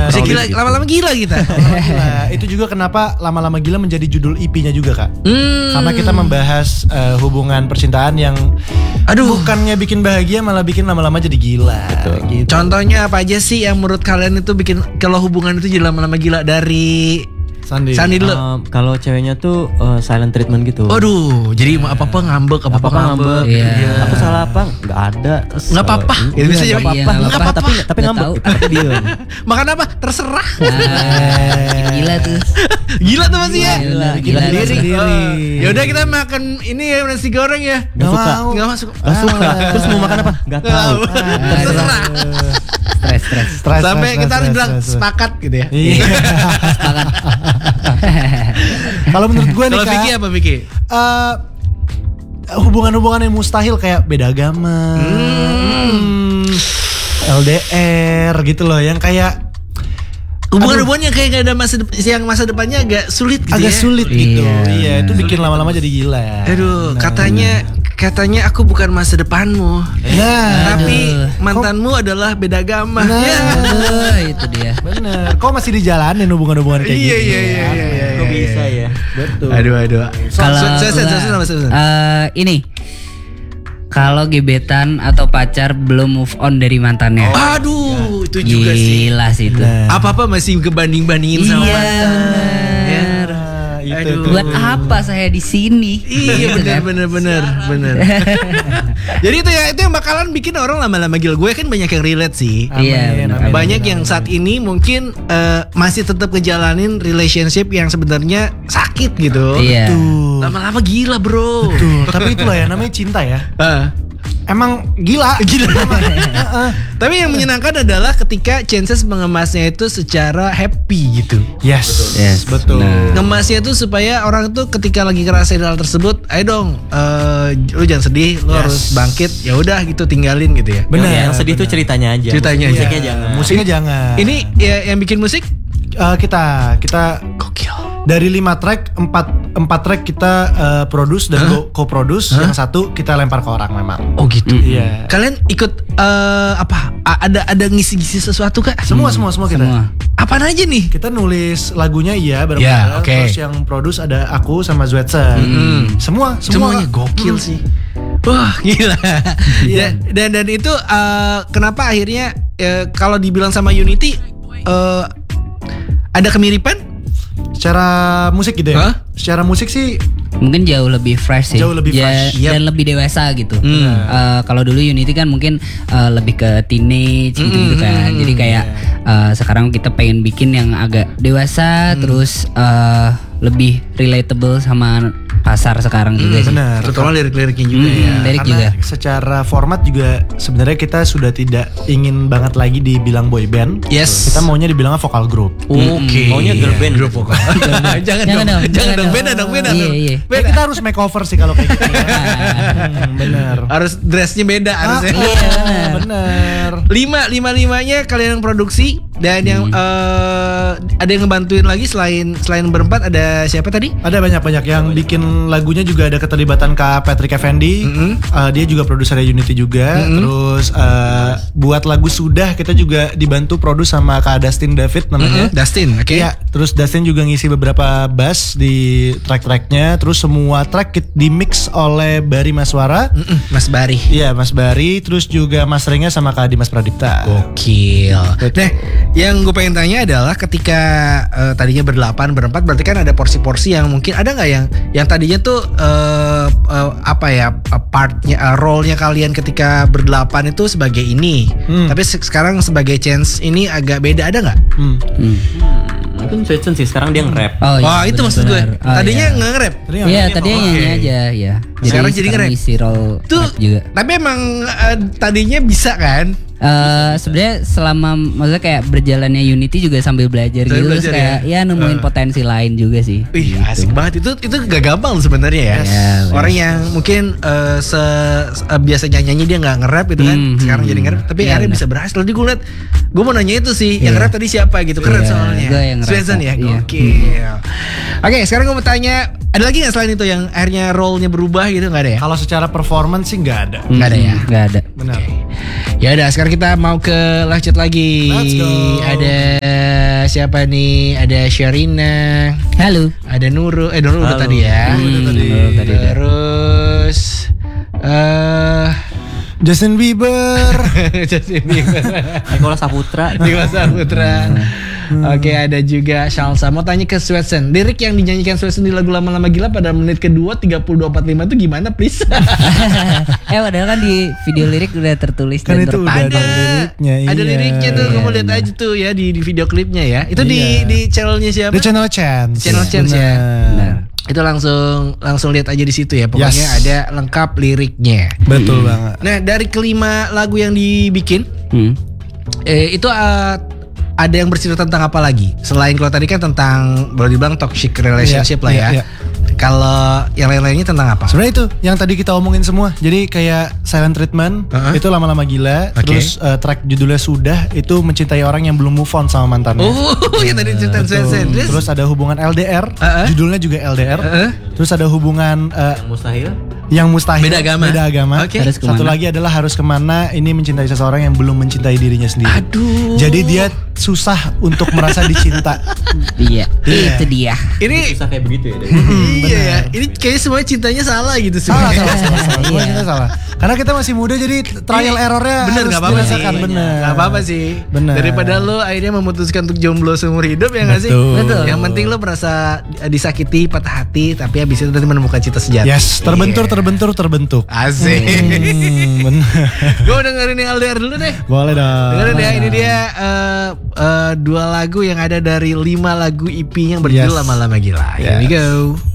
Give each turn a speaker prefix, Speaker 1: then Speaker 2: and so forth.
Speaker 1: Bisa gila, lama-lama gila kita.
Speaker 2: Gila. Itu juga kenapa lama-lama gila menjadi judul EP-nya juga Kak. Karena kita membahas hubungan percintaan yang bukannya bikin bahagia malah bikin lama-lama jadi gila. Gitu.
Speaker 1: Contohnya apa aja sih yang menurut kalian itu bikin kalau hubungan itu jadi lama-lama gila? Dari Sandi dulu.
Speaker 3: Kalau ceweknya tuh silent treatment gitu.
Speaker 1: Aduh, jadi apa-apa ngambek, apa-apa ngambek.
Speaker 3: Iya. Aku salah apa? Enggak ada.
Speaker 1: Enggak apa-apa. Gitu bisa jadi
Speaker 3: enggak apa-apa. Tapi ngambek, tapi diem.
Speaker 1: Makan apa? Terserah.
Speaker 4: Gila tuh.
Speaker 1: Gila tuh masih ya.
Speaker 4: Gila
Speaker 1: sendiri. Ya udah kita makan ini ya nasi goreng ya.
Speaker 2: Enggak
Speaker 1: masuk.
Speaker 3: Terus mau makan apa? Enggak tahu.
Speaker 1: Terserah.
Speaker 4: Stres.
Speaker 1: Sampai kita harus bilang sepakat gitu ya.
Speaker 2: Iya.
Speaker 4: Sepakat.
Speaker 2: Kalau menurut gue nih
Speaker 1: Kalau
Speaker 2: Kak,
Speaker 1: Vicky apa Vicky?
Speaker 2: Hubungan-hubungan yang mustahil kayak beda agama, LDR gitu loh, yang kayak
Speaker 1: hubungan-hubungan yang kayak gak ada masa depannya agak sulit gitu
Speaker 2: agak
Speaker 1: ya.
Speaker 2: sulit gitu. Iya, itu bikin lama-lama jadi gila.
Speaker 1: Aduh, katanya aku bukan masa depanmu. Tapi mantanmu adalah beda agama.
Speaker 4: Itu dia.
Speaker 2: Bener. Kok masih dijalanin hubungan-hubungan kayak gitu?
Speaker 1: Iya.
Speaker 3: Kok bisa ya?
Speaker 2: Betul.
Speaker 1: Aduh.
Speaker 4: Ini kalau gebetan atau pacar belum move on dari mantannya.
Speaker 1: Aduh, itu juga sih.
Speaker 4: Gila sih itu.
Speaker 1: Apa-apa masih kebanding-bandingin sama mantan.
Speaker 2: Itu.
Speaker 4: Buat apa saya di sini?
Speaker 1: Iya benar. Jadi itu yang bakalan bikin orang lama-lama gila. Gue kan banyak yang relate sih.
Speaker 4: Iya.
Speaker 1: Banyak yang saat ini mungkin masih tetap ngejalanin relationship yang sebenarnya sakit gitu.
Speaker 4: Iya.
Speaker 1: Lama-lama gila bro.
Speaker 2: Betul. Tapi itulah ya namanya cinta ya. Emang gila.
Speaker 1: Tapi yang menyenangkan adalah ketika Chances mengemasnya itu secara happy gitu.
Speaker 2: Yes.
Speaker 1: Betul. Ngemasnya itu supaya orang tuh ketika lagi ngerasain hal tersebut, ayo dong, lu jangan sedih, lu harus bangkit. Ya udah gitu, tinggalin gitu ya.
Speaker 2: Benar.
Speaker 3: Yang sedih tuh ceritanya aja. Musiknya jangan.
Speaker 2: Musiknya jangan.
Speaker 1: Ini ya, yang bikin musik
Speaker 2: kita
Speaker 1: gokil.
Speaker 2: Dari 5 track, 4 track kita produce dan co-produce, yang satu kita lempar ke orang memang.
Speaker 1: Oh gitu.
Speaker 2: Iya.
Speaker 1: Kalian ikut apa? Ada ngisi-ngisi sesuatu Kak?
Speaker 2: Semua kita.
Speaker 1: Apaan aja nih?
Speaker 2: Kita nulis lagunya bareng-bareng.
Speaker 1: Ya, oke.
Speaker 2: Terus yang produce ada aku sama Zwetser.
Speaker 1: Semuanya gokil sih. Wah gila. Dan itu kenapa akhirnya kalau dibilang sama Unity ada kemiripan?
Speaker 2: Secara musik gitu ya? Secara musik sih
Speaker 4: mungkin jauh lebih fresh sih.
Speaker 2: Jauh lebih fresh.
Speaker 4: Dan lebih dewasa gitu. Kalau dulu Unity kan mungkin lebih ke teenage gitu kan. Jadi kayak sekarang kita pengen bikin yang agak dewasa, terus lebih relatable sama pasar sekarang juga sih.
Speaker 2: Benar.
Speaker 1: Terutama lirik-liriknya juga ya.
Speaker 4: Lirik
Speaker 2: Karena
Speaker 4: juga.
Speaker 2: secara format juga sebenarnya kita sudah tidak ingin banget lagi dibilang boy band.
Speaker 1: Yes.
Speaker 2: Kita maunya dibilang vokal group.
Speaker 1: Oke.
Speaker 3: Maunya girl band.
Speaker 1: Grup vokal. Jangan dong. Beda dong.
Speaker 4: Iya.
Speaker 2: Kita harus makeover sih kalau kayak gitu. Bener.
Speaker 1: Harus dressnya beda harusnya.
Speaker 2: Bener.
Speaker 1: Limanya kalian yang produksi dan yang ada yang ngebantuin lagi selain berempat, ada siapa tadi?
Speaker 2: Ada banyak yang bikin lagunya juga ada keterlibatan Kak Patrick Effendi. Dia juga produsernya Unity juga. Terus buat lagu Sudah kita juga dibantu produce sama Kak Dustin David namanya.
Speaker 1: Dustin, oke.
Speaker 2: Iya, terus Dustin juga ngisi beberapa bass di track-tracknya. Terus semua track di mix oleh Bari Maswara.
Speaker 1: Mas Bari.
Speaker 2: Iya, Mas Bari. Terus juga masteringnya sama Kak Dimas Pradipta.
Speaker 1: Gokil. Nah, yang gue pengen tanya adalah ketika tadinya berempat, berarti kan ada porsi-porsi yang mungkin ada nggak yang tadinya tuh partnya, role-nya kalian ketika berdelapan itu sebagai ini, tapi sekarang sebagai Chance ini agak beda, ada nggak?
Speaker 3: Mungkin Swetson sih sekarang dia nge-rap.
Speaker 1: Oh, itu maksud gue. Tadinya nggak nge-rap.
Speaker 4: Iya, tadinya nyanyi aja ya.
Speaker 1: Sekarang jadi nge-rap.
Speaker 4: Isi role
Speaker 1: Tuh,
Speaker 4: rap juga.
Speaker 1: tapi emang tadinya bisa kan?
Speaker 4: Sebenarnya selama maksudnya kayak berjalannya Unity juga sambil belajar gitu, terus kayak ya nemuin potensi lain juga sih.
Speaker 1: Wih,
Speaker 4: gitu.
Speaker 1: asik banget. Itu gak gampang sebenarnya ya. Orang yang mungkin biasa nyanyi dia nggak nge-rap gitu kan, sekarang jadi nge-rap, tapi akhirnya bisa berhasil. Tadi gue liat, gue mau nanya itu sih, yang nge-rap tadi siapa gitu, keren soalnya. Svensson ya, gokil. Oke, sekarang gue mau tanya, ada lagi nggak selain itu yang akhirnya role-nya berubah gitu, nggak ada ya?
Speaker 2: Kalau secara performance sih nggak ada.
Speaker 1: Nggak ada ya?
Speaker 4: Nggak ada.
Speaker 2: Benar.
Speaker 1: Ya udah, sekarang kita mau ke lanjut lagi.
Speaker 2: Let's go.
Speaker 1: Ada siapa nih? Ada Sherina.
Speaker 4: Halo.
Speaker 1: Ada Nurul. Nurul udah
Speaker 3: Halo.
Speaker 1: tadi ya.
Speaker 2: Udah tadi.
Speaker 1: Terus
Speaker 2: Justin Bieber.
Speaker 1: Justin Bieber.
Speaker 3: Nikola Saputra.
Speaker 1: Dimas Saputra. Oke, ada juga Shalsa. Mau tanya ke Swetsen, lirik yang dinyanyikan Swetsen di lagu Lama-Lama Gila pada menit kedua 32:45 itu gimana, please?
Speaker 4: Padahal kan di video lirik udah tertulis
Speaker 2: Kan
Speaker 4: dan
Speaker 2: itu udah
Speaker 1: ada
Speaker 2: liriknya.
Speaker 1: Ada
Speaker 2: iya.
Speaker 1: liriknya tuh, kamu lihat aja tuh ya di video klipnya ya. Itu di channelnya siapa?
Speaker 2: Di channel Chance.
Speaker 1: Channel Chance ya.
Speaker 2: Benar.
Speaker 1: Itu langsung lihat aja di situ ya. Pokoknya
Speaker 2: Yes.
Speaker 1: ada lengkap liriknya.
Speaker 2: Betul banget.
Speaker 1: Nah, dari kelima lagu yang dibikin, itu ada yang bercerita tentang apa lagi? Selain kalau tadi kan tentang boleh dibilang toxic relationship lah ya.
Speaker 2: Iya.
Speaker 1: Kalau yang lain-lainnya tentang apa?
Speaker 2: Sebenarnya itu yang tadi kita omongin semua. Jadi kayak Silent Treatment itu Lama-Lama Gila.
Speaker 1: Oke.
Speaker 2: Terus track judulnya Sudah itu mencintai orang yang belum move on sama mantannya.
Speaker 1: Oh, yang tadi cerita Swetsen.
Speaker 2: Terus ada hubungan LDR, judulnya juga LDR. Terus ada hubungan
Speaker 3: Yang mustahil.
Speaker 2: yang mustahil,
Speaker 1: Beda agama. Oke.
Speaker 4: Harus
Speaker 2: Satu
Speaker 4: kemana?
Speaker 2: lagi adalah harus kemana. Ini mencintai seseorang yang belum mencintai dirinya sendiri.
Speaker 1: Aduh.
Speaker 2: Jadi dia susah untuk merasa dicinta.
Speaker 4: Iya,
Speaker 2: Iya.
Speaker 4: itu dia.
Speaker 1: Ini
Speaker 3: Susah kayak begitu ya.
Speaker 1: iya ya. Ini kayaknya semua cintanya salah gitu
Speaker 2: Salah,
Speaker 1: sebenarnya.
Speaker 2: salah. Semua
Speaker 4: Iya.
Speaker 2: kita salah. Karena kita masih muda jadi trial errornya
Speaker 1: Bener
Speaker 2: harus
Speaker 1: gak apa-apa sih.
Speaker 2: dirasakan. Bener.
Speaker 1: Gak apa-apa sih.
Speaker 2: Bener.
Speaker 1: Daripada lo akhirnya memutuskan untuk jomblo seumur hidup ya gak sih?
Speaker 2: Betul.
Speaker 1: Yang penting lo merasa disakiti, patah hati, tapi habis itu nanti menemukan cinta sejati.
Speaker 2: Yes, terbentur.
Speaker 1: Asik.
Speaker 2: Bener.
Speaker 1: Gue dengerin yang LDR dulu deh.
Speaker 2: Boleh dong.
Speaker 1: Dengerin ya, ini dia 2 lagu yang ada dari 5 lagu EP yang berjudul
Speaker 2: Yes.
Speaker 1: Lama-Lama Gila. Here we go.